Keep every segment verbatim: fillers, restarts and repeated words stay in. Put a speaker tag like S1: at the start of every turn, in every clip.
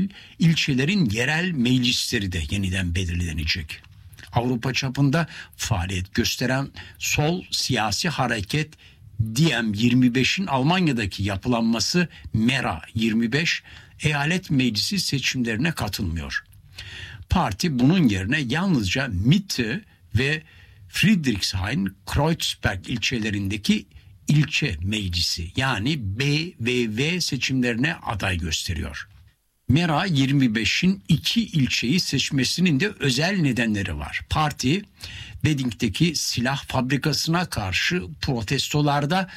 S1: dahil ilçelerin yerel meclisleri de yeniden belirlenecek. Avrupa çapında faaliyet gösteren sol siyasi hareket D M yirmi beşin Almanya'daki yapılanması Mera yirmi beş eyalet meclisi seçimlerine katılmıyor. Parti bunun yerine yalnızca Mitte ve Friedrichshain-Kreuzberg ilçelerindeki ilçe meclisi yani B ve V seçimlerine aday gösteriyor. Mera yirmi beşin iki ilçeyi seçmesinin de özel nedenleri var. Parti, Wedding'deki silah fabrikasına karşı protestolarda,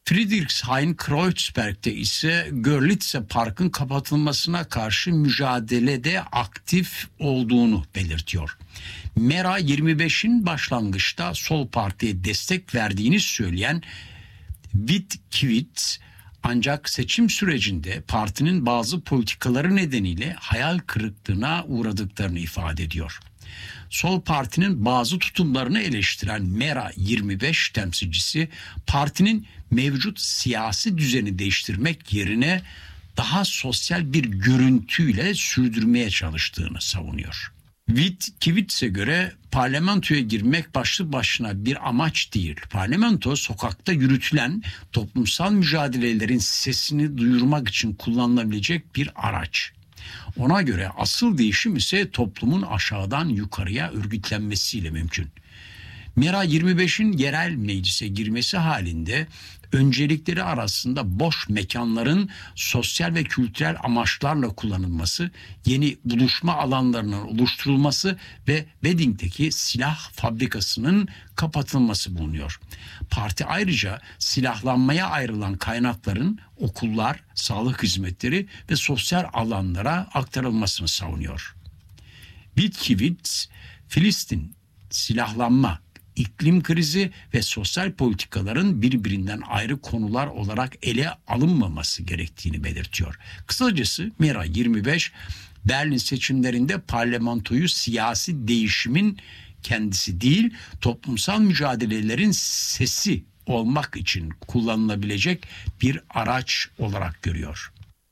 S1: Friedrichshain-Kreuzberg'de ise Görlitze Park'ın kapatılmasına karşı mücadelede aktif olduğunu belirtiyor. Mera yirmi beşin başlangıçta sol partiye destek verdiğini söyleyen Wittkiewicz, ancak seçim sürecinde partinin bazı politikaları nedeniyle hayal kırıklığına uğradıklarını ifade ediyor. Sol partinin bazı tutumlarını eleştiren Mera yirmi beş temsilcisi partinin mevcut siyasi düzeni değiştirmek yerine daha sosyal bir görüntüyle sürdürmeye çalıştığını savunuyor. Wittkiewicz göre parlamentoya girmek başlı başına bir amaç değil. Parlamento sokakta yürütülen toplumsal mücadelelerin sesini duyurmak için kullanılabilecek bir araç. Ona göre asıl değişim ise toplumun aşağıdan yukarıya örgütlenmesiyle mümkün. Mera yirmi beşin yerel meclise girmesi halinde öncelikleri arasında boş mekanların sosyal ve kültürel amaçlarla kullanılması, yeni buluşma alanlarının oluşturulması ve Wedding'deki silah fabrikasının kapatılması bulunuyor. Parti ayrıca silahlanmaya ayrılan kaynakların okullar, sağlık hizmetleri ve sosyal alanlara aktarılmasını savunuyor. Wittkiewicz, Filistin, silahlanma, iklim krizi ve sosyal politikaların birbirinden ayrı konular olarak ele alınmaması gerektiğini belirtiyor. Kısacası Mera yirmi beş, Berlin seçimlerinde parlamentoyu siyasi değişimin kendisi değil, toplumsal mücadelelerin sesi olmak için kullanılabilecek bir araç olarak görüyor.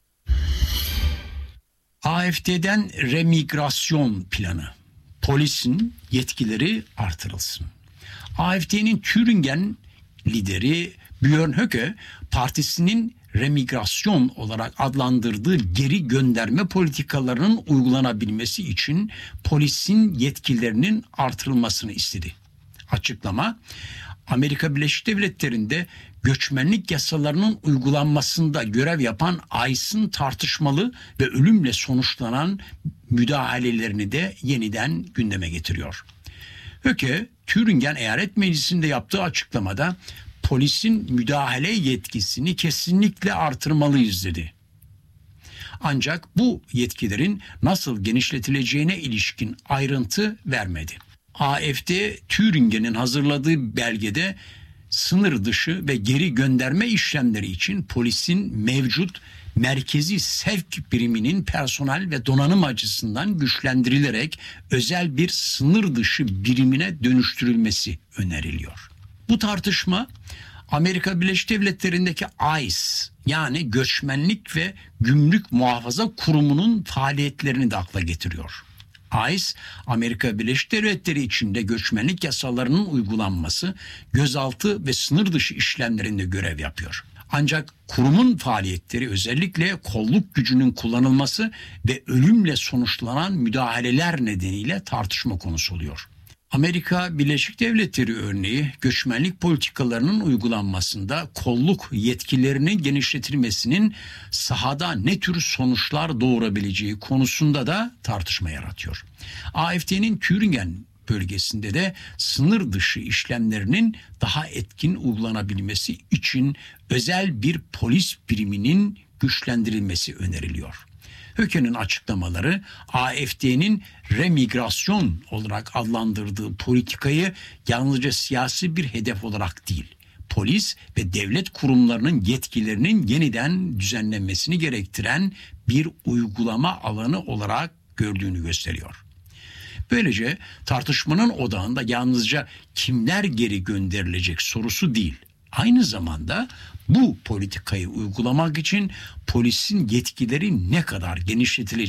S1: A F D'den remigrasyon planı. Polisin yetkileri artırılsın. A F D'nin Thüringen lideri Björn Höcke, partisinin remigrasyon olarak adlandırdığı geri gönderme politikalarının uygulanabilmesi için polisin yetkilerinin artırılmasını istedi. Açıklama, Amerika Birleşik Devletleri'nde göçmenlik yasalarının uygulanmasında görev yapan I C E'ın tartışmalı ve ölümle sonuçlanan müdahalelerini de yeniden gündeme getiriyor. Höcke, Thüringen Eyalet Meclisi'nde yaptığı açıklamada polisin müdahale yetkisini kesinlikle artırmalıyız dedi. Ancak bu yetkilerin nasıl genişletileceğine ilişkin ayrıntı vermedi. A F D, Thüringen'in hazırladığı belgede sınır dışı ve geri gönderme işlemleri için polisin mevcut merkezi sevk biriminin personel ve donanım açısından güçlendirilerek özel bir sınır dışı birimine dönüştürülmesi öneriliyor. Bu tartışma Amerika Birleşik Devletleri'ndeki I C E yani Göçmenlik ve Gümrük Muhafaza Kurumu'nun faaliyetlerini de akla getiriyor. I C E, Amerika Birleşik Devletleri içinde göçmenlik yasalarının uygulanması, gözaltı ve sınır dışı işlemlerinde görev yapıyor. Ancak kurumun faaliyetleri özellikle kolluk gücünün kullanılması ve ölümle sonuçlanan müdahaleler nedeniyle tartışma konusu oluyor. Amerika Birleşik Devletleri örneği göçmenlik politikalarının uygulanmasında kolluk yetkilerinin genişletilmesinin sahada ne tür sonuçlar doğurabileceği konusunda da tartışma yaratıyor. A F D'nin Thüringen bölgesinde de sınır dışı işlemlerinin daha etkin uygulanabilmesi için özel bir polis biriminin güçlendirilmesi öneriliyor. Höcke'nin açıklamaları A F D'nin remigrasyon olarak adlandırdığı politikayı yalnızca siyasi bir hedef olarak değil, polis ve devlet kurumlarının yetkilerinin yeniden düzenlenmesini gerektiren bir uygulama alanı olarak gördüğünü gösteriyor. Böylece tartışmanın odağında yalnızca kimler geri gönderilecek sorusu değil, aynı zamanda bu politikayı uygulamak için polisin yetkileri ne kadar genişletileceği